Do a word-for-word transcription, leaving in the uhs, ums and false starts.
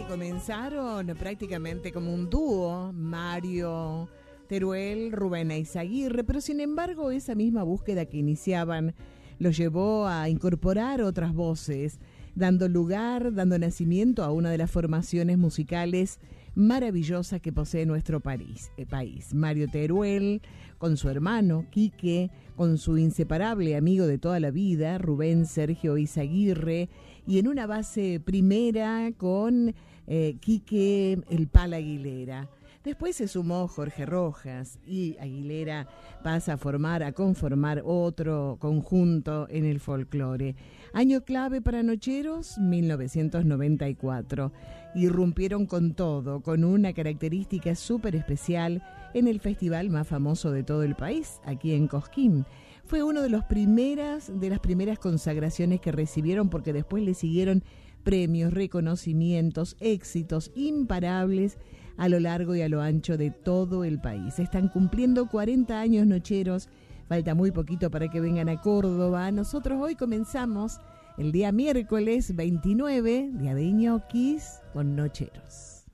comenzaron prácticamente como un dúo, Mario Teruel, Rubén Eizaguirre, pero sin embargo esa misma búsqueda que iniciaban los llevó a incorporar otras voces, dando lugar, dando nacimiento a una de las formaciones musicales maravillosas que posee nuestro país. Eh, país. Mario Teruel, con su hermano Quique, con su inseparable amigo de toda la vida, Rubén Sergio Eizaguirre, y en una base primera con eh, Quique El Pal Aguilera. Después se sumó Jorge Rojas y Aguilera pasa a formar, a conformar otro conjunto en el folclore. Año clave para Nocheros, mil novecientos noventa y cuatro. Irrumpieron con todo, con una característica súper especial en el festival más famoso de todo el país, aquí en Cosquín. Fue una de, los primeras, de las primeras consagraciones que recibieron, porque después le siguieron premios, reconocimientos, éxitos imparables a lo largo y a lo ancho de todo el país. Están cumpliendo cuarenta años Nocheros, falta muy poquito para que vengan a Córdoba. Nosotros hoy comenzamos el día miércoles veintinueve, día de ñoquis, con Nocheros.